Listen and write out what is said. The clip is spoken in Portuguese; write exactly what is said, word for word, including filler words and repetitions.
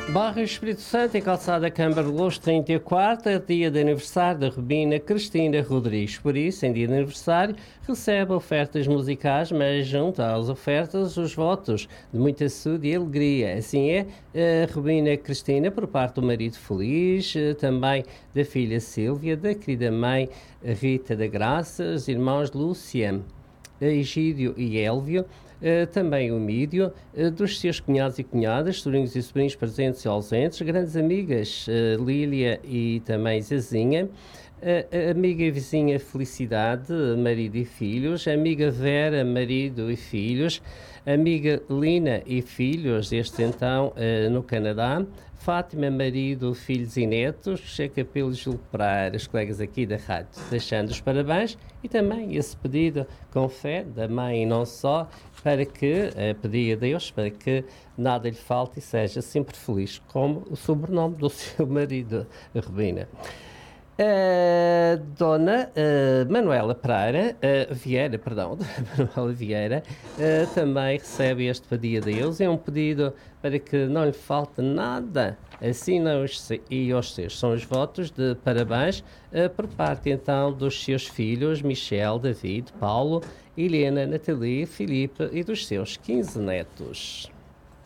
Barra Espírito Santo, em Calçada Câmara de Louros, trinta e quatro, é dia de aniversário da Rubina Cristina Rodrigues. Por isso, em dia de aniversário, recebe ofertas musicais, mas junto às ofertas, os votos de muita saúde e alegria. Assim é a Rubina Cristina, por parte do marido Feliz, também da filha Sílvia, da querida mãe Rita da Graça, os irmãos Lúcia, Egídio e Élvio, Uh, também o Mídio, uh, dos seus cunhados e cunhadas, sobrinhos e sobrinhos presentes e ausentes, grandes amigas, uh, Lília e também Zezinha, uh, amiga e vizinha Felicidade, marido e filhos, amiga Vera, marido e filhos, amiga Lina e filhos, este então uh, no Canadá, Fátima, marido, filhos e netos, Checa Pelo Gil Pereira, os colegas aqui da rádio, deixando os parabéns e também esse pedido com fé da mãe e não só, para que, eh, pedir a Deus, para que nada lhe falte e seja sempre feliz, como o sobrenome do seu marido, Rubina. Uh, Dona uh, Manuela Pereira, uh, Vieira, perdão, Manuela Vieira, uh, também recebe este pedido a Deus. É um pedido para que não lhe falte nada, assim não os, e aos seus. São os votos de parabéns uh, por parte então dos seus filhos, Michel, David, Paulo, Helena, Nathalie, Filipe e dos seus quinze netos.